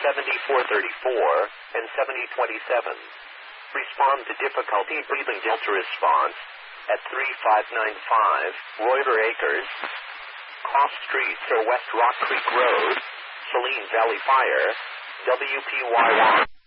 7434 and 7027. Respond to difficulty breathing Delta response at 3595 Reuter Acres, Cross Streets or West Rock Creek Road, Saline Valley Fire, WPY1.